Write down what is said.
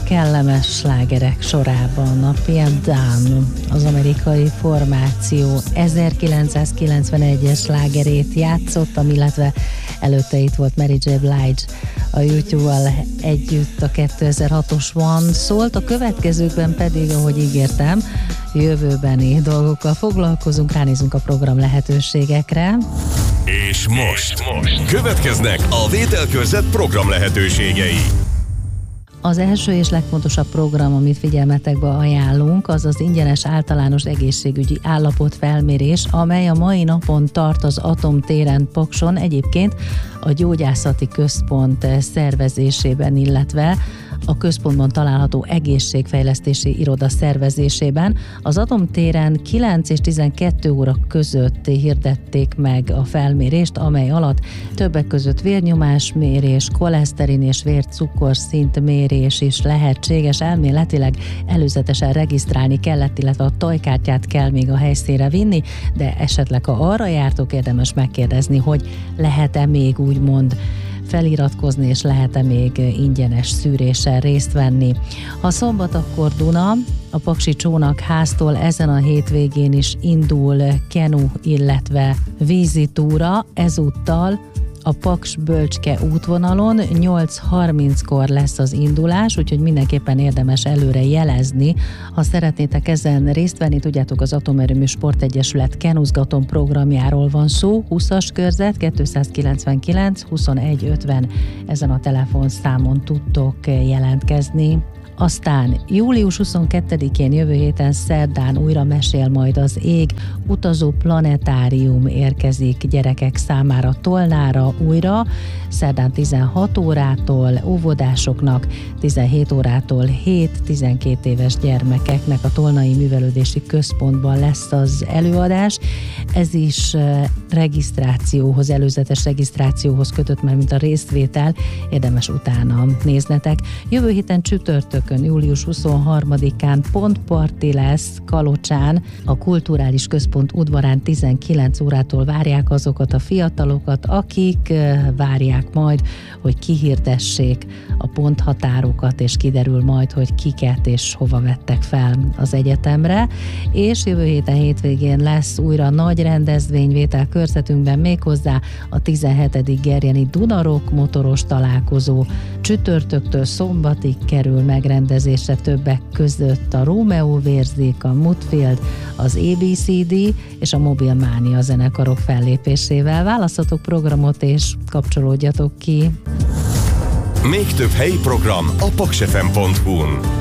kellemes slágerek sorában a PM Dawn, az amerikai formáció 1991-es slágerét játszottam, illetve előtte itt volt Mary J. Blige a YouTube-val együtt, a 2006-os One szólt, a következőkben pedig, ahogy ígértem, jövőbeni dolgokkal foglalkozunk, ránézünk a program lehetőségekre. És most következnek a Vételkörzet program lehetőségei. Az első és legfontosabb program, amit figyelmetekbe ajánlunk, az az ingyenes általános egészségügyi állapotfelmérés, amely a mai napon tart az Atom téren Pakson, egyébként a Gyógyászati Központ szervezésében, illetve a központban található egészségfejlesztési iroda szervezésében. Az Atom téren 9 és 12 óra között hirdették meg a felmérést, amely alatt többek között vérnyomásmérés, koleszterin és vércukorszint mérés is lehetséges. Elméletileg előzetesen regisztrálni kellett, illetve a tajkártyát kell még a helyszínre vinni, de esetleg ha arra jártok, érdemes megkérdezni, hogy lehet-e még úgymond feliratkozni, és lehet-e még ingyenes szűréssel részt venni. Ha szombat, akkor Duna, a Paksi Csónakháztól ezen a hétvégén is indul kenu, illetve vízitúra, ezúttal a Paks-Bölcske útvonalon 8:30-kor lesz az indulás, úgyhogy mindenképpen érdemes előre jelezni. Ha szeretnétek ezen részt venni, tudjátok, az Atomerőmű Sportegyesület kenuzgatom programjáról van szó, 20-as körzet, 299 21 50, ezen a telefonszámon tudtok jelentkezni. Aztán július 22-én jövő héten szerdán újra mesél majd az ég, utazó planetárium érkezik gyerekek számára Tolnára újra, szerdán 16 órától óvodásoknak, 17 órától 7-12 éves gyermekeknek a Tolnai Művelődési Központban lesz az előadás. Ez is regisztrációhoz, előzetes regisztrációhoz kötött, mert mint a résztvétel, érdemes utána néznetek. Jövő héten csütörtök, július 23-án pontparti lesz Kalocsán, a Kulturális Központ udvarán 19 órától várják azokat a fiatalokat, akik várják majd, hogy kihirdessék a ponthatárokat, és kiderül majd, hogy kiket és hova vettek fel az egyetemre. És jövő héten hétvégén lesz újra nagy rendezvény Vételkörzetünkben, méghozzá a 17. Gerjeni Dunarok motoros találkozó. Csütörtöktől szombatig kerül megrendezésre, többek között a Rómeó vérzik, a Mudfield, az ABCD és a Mobil Mánia zenekarok fellépésével. Választhatok programot és kapcsolódjatok ki. Még több helyi program a paksfm.hu-n.